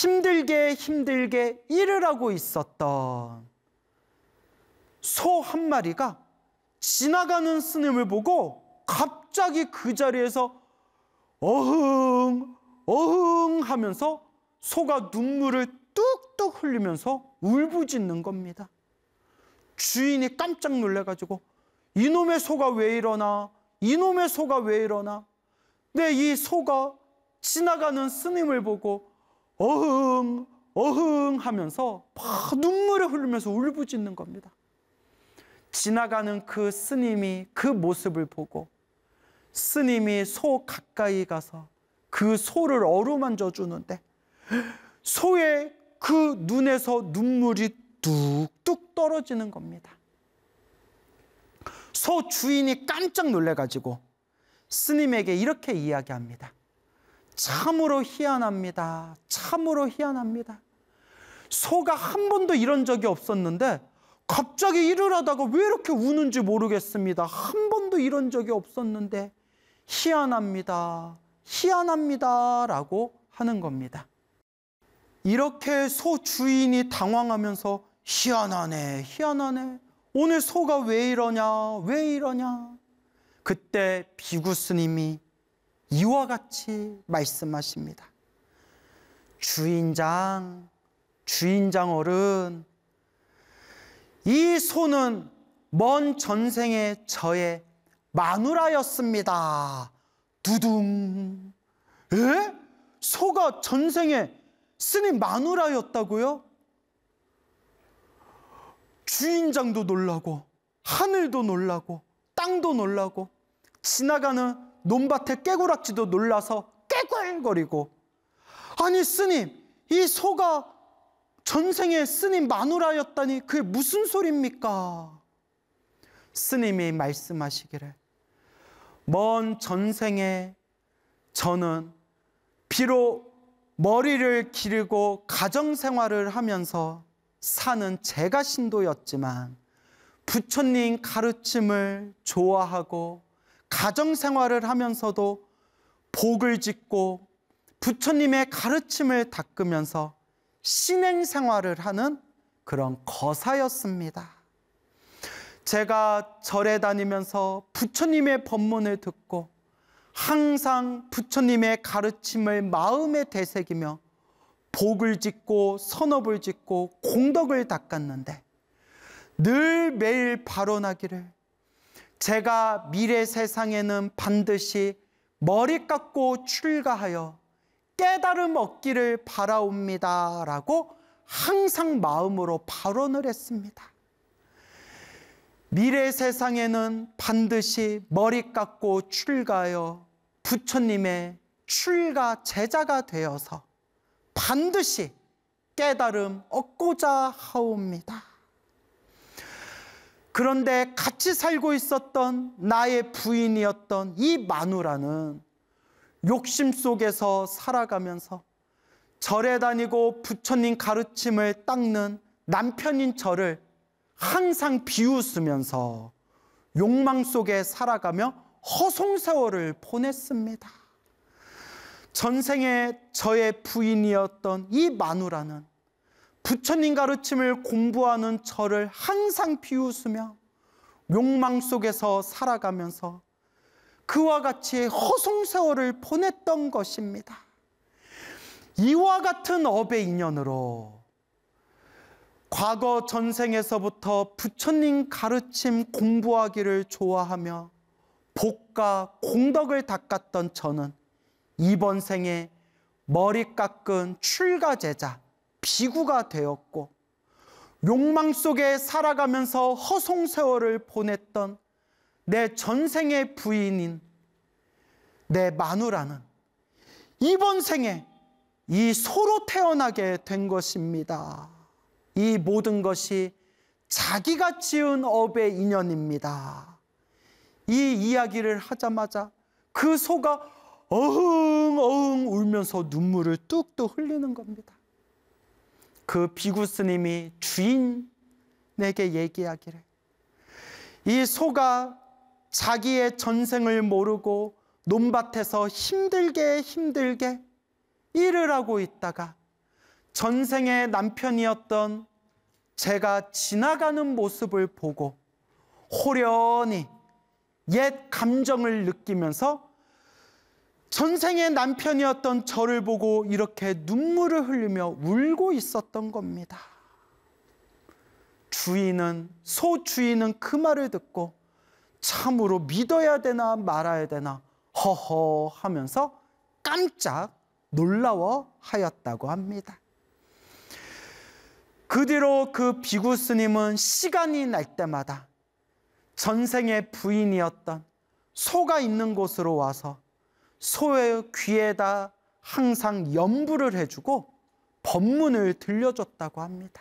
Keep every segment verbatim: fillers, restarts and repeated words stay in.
힘들게 힘들게 일을 하고 있었던 소 한 마리가 지나가는 스님을 보고 갑자기 그 자리에서 어흥 어흥 하면서 소가 눈물을 뚝뚝 흘리면서 울부짖는 겁니다. 주인이 깜짝 놀래가지고 이놈의 소가 왜 이러나, 이놈의 소가 왜 이러나. 네, 이 소가 지나가는 스님을 보고 어흥 어흥 하면서 막 눈물을 흘리면서 울부짖는 겁니다. 지나가는 그 스님이 그 모습을 보고 스님이 소 가까이 가서 그 소를 어루만져 주는데 소의 그 눈에서 눈물이 뚝뚝 떨어지는 겁니다. 소 주인이 깜짝 놀래가지고 스님에게 이렇게 이야기합니다. 참으로 희한합니다. 참으로 희한합니다. 소가 한 번도 이런 적이 없었는데 갑자기 일을 하다가 왜 이렇게 우는지 모르겠습니다. 한 번도 이런 적이 없었는데 희한합니다. 희한합니다. 라고 하는 겁니다. 이렇게 소 주인이 당황하면서 희한하네, 희한하네. 오늘 소가 왜 이러냐, 왜 이러냐. 그때 비구 스님이 이와 같이 말씀하십니다. 주인장, 주인장 어른, 이 소는 먼 전생에 저의 마누라였습니다. 두둥. 에? 소가 전생에 스님 마누라였다고요? 주인장도 놀라고 하늘도 놀라고 땅도 놀라고 지나가는 논밭의 깨구락지도 놀라서 깨굴거리고, 아니 스님, 이 소가 전생에 스님 마누라였다니 그게 무슨 소리입니까? 스님이 말씀하시기를, 먼 전생에 저는 비록 머리를 기르고 가정생활을 하면서 사는 제가 신도였지만 부처님 가르침을 좋아하고 가정생활을 하면서도 복을 짓고 부처님의 가르침을 닦으면서 신행생활을 하는 그런 거사였습니다. 제가 절에 다니면서 부처님의 법문을 듣고 항상 부처님의 가르침을 마음에 되새기며 복을 짓고 선업을 짓고 공덕을 닦았는데 늘 매일 발언하기를, 제가 미래 세상에는 반드시 머리 깎고 출가하여 깨달음 얻기를 바라옵니다 라고 항상 마음으로 발언을 했습니다. 미래 세상에는 반드시 머리 깎고 출가하여 부처님의 출가 제자가 되어서 반드시 깨달음 얻고자 하옵니다. 그런데 같이 살고 있었던 나의 부인이었던 이 마누라는 욕심 속에서 살아가면서 절에 다니고 부처님 가르침을 닦는 남편인 저를 항상 비웃으면서 욕망 속에 살아가며 허송세월을 보냈습니다. 전생에 저의 부인이었던 이 마누라는 부처님 가르침을 공부하는 저를 항상 비웃으며 욕망 속에서 살아가면서 그와 같이 허송세월을 보냈던 것입니다. 이와 같은 업의 인연으로 과거 전생에서부터 부처님 가르침 공부하기를 좋아하며 복과 공덕을 닦았던 저는 이번 생에 머리 깎은 출가제자 비구가 되었고, 욕망 속에 살아가면서 허송세월을 보냈던 내 전생의 부인인 내 마누라는 이번 생에 이 소로 태어나게 된 것입니다. 이 모든 것이 자기가 지은 업의 인연입니다. 이 이야기를 하자마자 그 소가 어흥 어흥 울면서 눈물을 뚝뚝 흘리는 겁니다. 그 비구 스님이 주인에게 얘기하기를, 이 소가 자기의 전생을 모르고 논밭에서 힘들게 힘들게 일을 하고 있다가 전생의 남편이었던 제가 지나가는 모습을 보고 호련히 옛 감정을 느끼면서 전생의 남편이었던 저를 보고 이렇게 눈물을 흘리며 울고 있었던 겁니다. 주인은, 소 주인은 그 말을 듣고 참으로 믿어야 되나 말아야 되나 허허 하면서 깜짝 놀라워 하였다고 합니다. 그 뒤로 그 비구 스님은 시간이 날 때마다 전생의 부인이었던 소가 있는 곳으로 와서 소의 귀에다 항상 염불을 해주고 법문을 들려줬다고 합니다.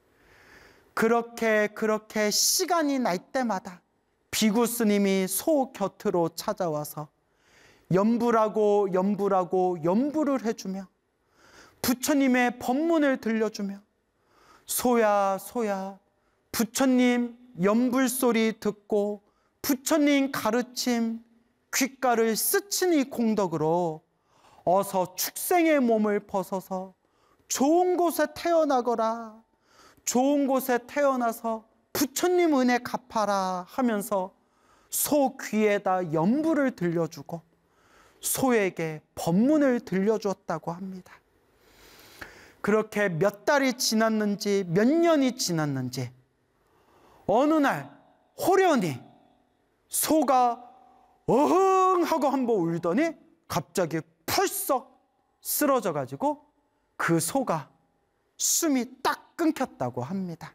그렇게 그렇게 시간이 날 때마다 비구 스님이 소 곁으로 찾아와서 염불하고 염불하고 염불을 해주며 부처님의 법문을 들려주며 소야 소야 부처님 염불 소리 듣고 부처님 가르침 귓가를 스치니 공덕으로 어서 축생의 몸을 벗어서 좋은 곳에 태어나거라, 좋은 곳에 태어나서 부처님 은혜 갚아라 하면서 소 귀에다 염불을 들려주고 소에게 법문을 들려주었다고 합니다. 그렇게 몇 달이 지났는지 몇 년이 지났는지 어느 날 호련히 소가 어흥 하고 한번 울더니 갑자기 펄썩 쓰러져 가지고 그 소가 숨이 딱 끊겼다고 합니다.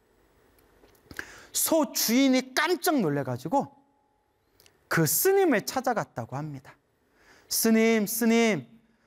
소 주인이 깜짝 놀래 가지고 그 스님을 찾아갔다고 합니다. 스님, 스님,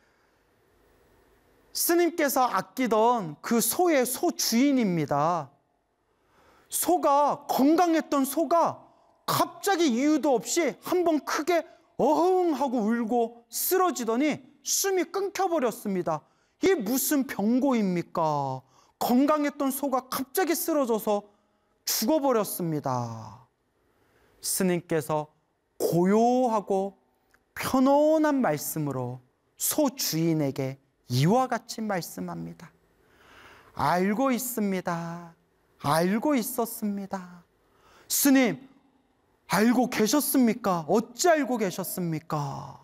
스님께서 아끼던 그 소의 소 주인입니다. 소가, 건강했던 소가 갑자기 이유도 없이 한번 크게 어흥 하고 울고 쓰러지더니 숨이 끊겨버렸습니다. 이게 무슨 병고입니까? 건강했던 소가 갑자기 쓰러져서 죽어버렸습니다. 스님께서 고요하고 편안한 말씀으로 소 주인에게 이와 같이 말씀합니다. 알고 있습니다. 알고 있었습니다. 스님, 알고 계셨습니까? 어찌 알고 계셨습니까?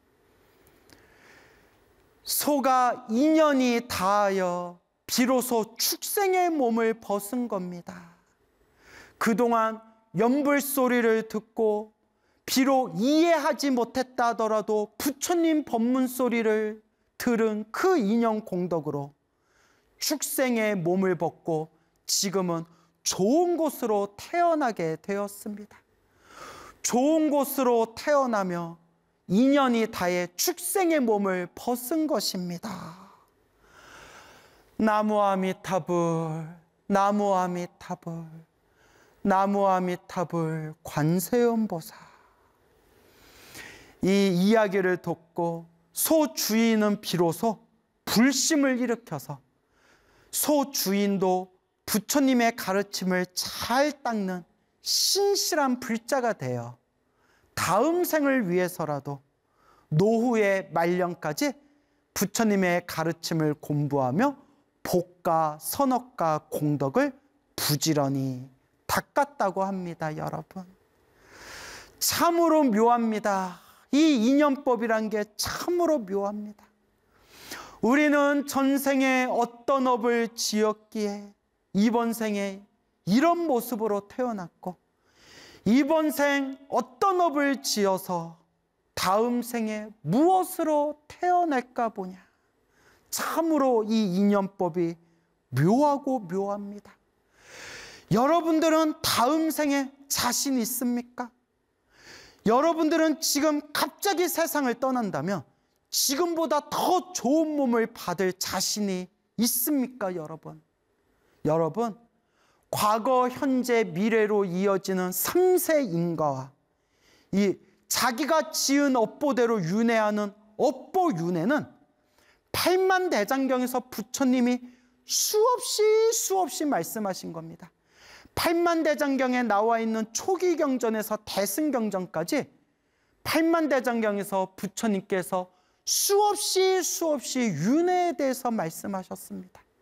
소가 인연이 닿아여 비로소 축생의 몸을 벗은 겁니다. 그동안 염불 소리를 듣고 비록 이해하지 못했다 하더라도 부처님 법문 소리를 들은 그 인연 공덕으로 축생의 몸을 벗고 지금은 좋은 곳으로 태어나게 되었습니다. 좋은 곳으로 태어나며 인연이 닿아 축생의 몸을 벗은 것입니다. 나무 아미타불, 나무 아미타불, 나무 아미타불 관세음보살. 이 이야기를 듣고 소 주인은 비로소 불심을 일으켜서 소 주인도 부처님의 가르침을 잘 닦는 신실한 불자가 되어 다음 생을 위해서라도 노후의 말년까지 부처님의 가르침을 공부하며 복과 선업과 공덕을 부지런히 닦았다고 합니다. 여러분, 참으로 묘합니다. 이 인연법이란 게 참으로 묘합니다. 우리는 전생에 어떤 업을 지었기에 이번 생에 이런 모습으로 태어났고, 이번 생 어떤 업을 지어서 다음 생에 무엇으로 태어날까 보냐. 참으로 이 인연법이 묘하고 묘합니다. 여러분들은 다음 생에 자신 있습니까? 여러분들은 지금 갑자기 세상을 떠난다면 지금보다 더 좋은 몸을 받을 자신이 있습니까, 여러분? 여러분, 과거, 현재, 미래로 이어지는 삼세 인과와 이 자기가 지은 업보대로 윤회하는 업보 윤회는 팔만대장경에서 부처님이 수없이 수없이 말씀하신 겁니다. 팔만대장경에 나와 있는 초기경전에서 대승경전까지 팔만대장경에서 부처님께서 수없이 수없이 윤회에 대해서 말씀하셨습니다.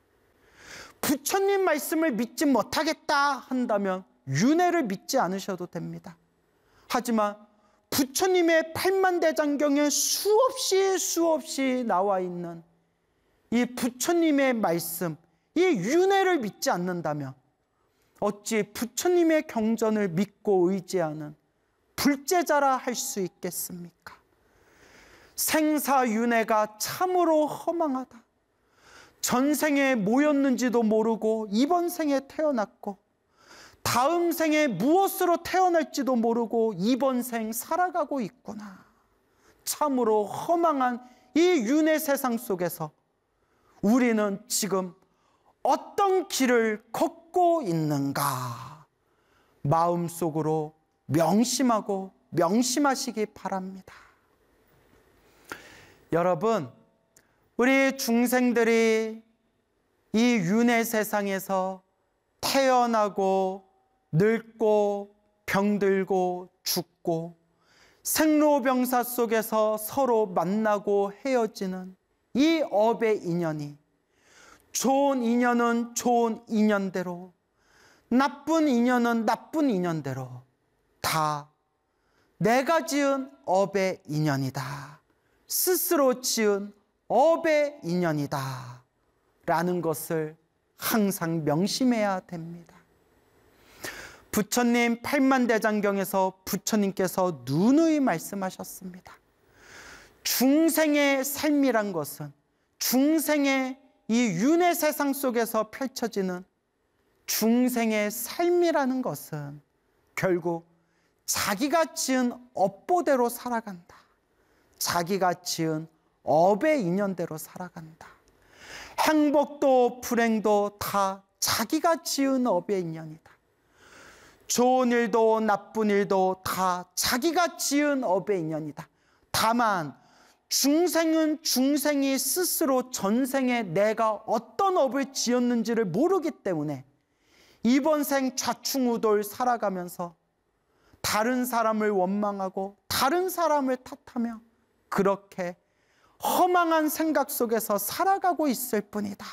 부처님 말씀을 믿지 못하겠다 한다면 윤회를 믿지 않으셔도 됩니다. 하지만 부처님의 팔만대장경에 수없이 수없이 나와 있는 이 부처님의 말씀, 이 윤회를 믿지 않는다면 어찌 부처님의 경전을 믿고 의지하는 불제자라 할 수 있겠습니까? 생사윤회가 참으로 허망하다. 전생에 뭐였는지도 모르고 이번 생에 태어났고 다음 생에 무엇으로 태어날지도 모르고 이번 생 살아가고 있구나. 참으로 허망한 이 윤회 세상 속에서 우리는 지금 어떤 길을 걷고 있는가 마음속으로 명심하고 명심하시기 바랍니다. 여러분, 우리 중생들이 이 윤회 세상에서 태어나고 늙고 병들고 죽고 생로병사 속에서 서로 만나고 헤어지는 이 업의 인연이 좋은 인연은 좋은 인연대로, 나쁜 인연은 나쁜 인연대로 다 내가 지은 업의 인연이다. 스스로 지은 업의 인연이다. 라는 것을 항상 명심해야 됩니다. 부처님 팔만대장경에서 부처님께서 누누이 말씀하셨습니다. 중생의 삶이란 것은, 중생의 이 윤회 세상 속에서 펼쳐지는 중생의 삶이라는 것은 결국 자기가 지은 업보대로 살아간다. 자기가 지은 업의 인연대로 살아간다. 행복도 불행도 다 자기가 지은 업의 인연이다. 좋은 일도 나쁜 일도 다 자기가 지은 업의 인연이다. 다만 중생은 중생이 스스로 전생에 내가 어떤 업을 지었는지를 모르기 때문에 이번 생 좌충우돌 살아가면서 다른 사람을 원망하고 다른 사람을 탓하며 그렇게 허망한 생각 속에서 살아가고 있을 뿐이다.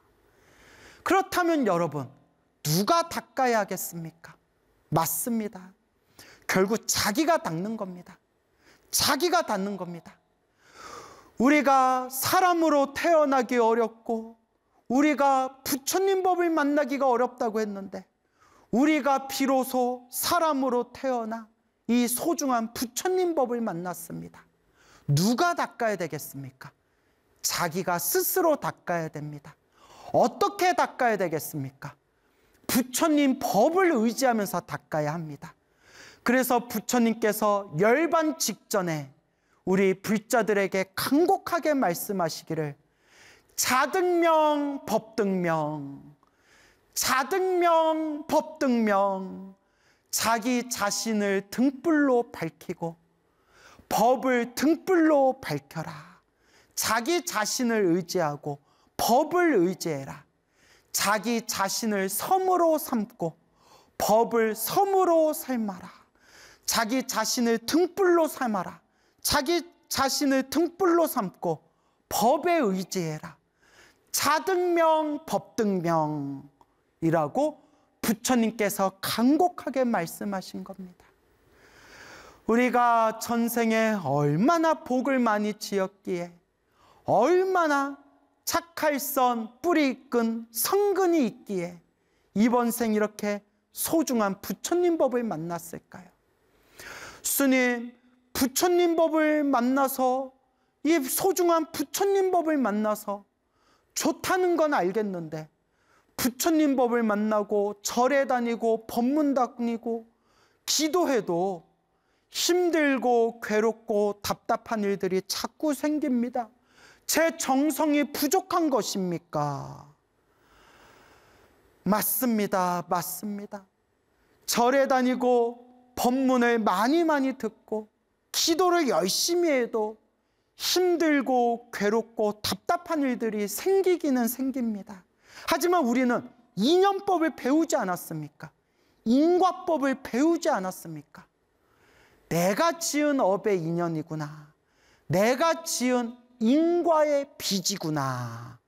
그렇다면 여러분, 누가 닦아야 하겠습니까? 맞습니다. 결국 자기가 닦는 겁니다. 자기가 닦는 겁니다. 우리가 사람으로 태어나기 어렵고 우리가 부처님 법을 만나기가 어렵다고 했는데 우리가 비로소 사람으로 태어나 이 소중한 부처님 법을 만났습니다. 누가 닦아야 되겠습니까? 자기가 스스로 닦아야 됩니다. 어떻게 닦아야 되겠습니까? 부처님 법을 의지하면서 닦아야 합니다. 그래서 부처님께서 열반 직전에 우리 불자들에게 간곡하게 말씀하시기를 자등명 법등명, 자등명 법등명, 자기 자신을 등불로 밝히고 법을 등불로 밝혀라. 자기 자신을 의지하고 법을 의지해라. 자기 자신을 섬으로 삼고 법을 섬으로 삶아라. 자기 자신을 등불로 삼아라. 자기 자신을 등불로 삼고 법에 의지해라. 자등명 법등명이라고 부처님께서 간곡하게 말씀하신 겁니다. 우리가 전생에 얼마나 복을 많이 지었기에, 얼마나 착할선 뿌리 끈 성근이 있기에 이번 생 이렇게 소중한 부처님 법을 만났을까요? 스님, 부처님 법을 만나서, 이 소중한 부처님 법을 만나서 좋다는 건 알겠는데 부처님 법을 만나고 절에 다니고 법문 다니고 기도해도 힘들고 괴롭고 답답한 일들이 자꾸 생깁니다. 제 정성이 부족한 것입니까? 맞습니다. 맞습니다. 절에 다니고 법문을 많이 많이 듣고 기도를 열심히 해도 힘들고 괴롭고 답답한 일들이 생기기는 생깁니다. 하지만 우리는 인연법을 배우지 않았습니까? 인과법을 배우지 않았습니까? 내가 지은 업의 인연이구나. 내가 지은 인과의 빚이구나.